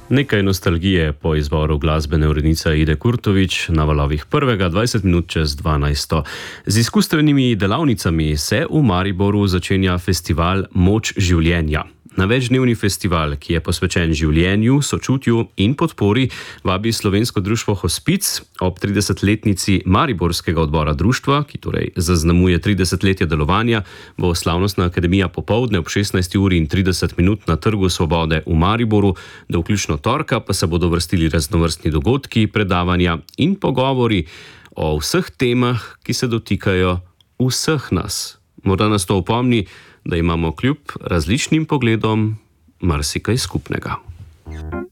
Nekaj nostalgije po izboru glasbene urednice Aide Kurtović na valovih prvega 20 minut čez 12. Z izkustvenimi delavnicami se v Mariboru začenja festival Moč življenja. Na večdnevni festival, ki je posvečen življenju, sočutju in podpori, vabi Slovensko društvo Hospic ob 30-letnici Mariborskega odbora društva, ki torej zaznamuje 30-letje delovanja, bo slavnostna akademija popoldne ob 16:30 na Trgu Svobode v Mariboru, do vključno torka pa se bodo vrstili raznovrstni dogodki, predavanja in pogovori o vseh temah, ki se dotikajo vseh nas. Morda nas to opomni, da imamo kljub različnim pogledom marsikaj skupnega.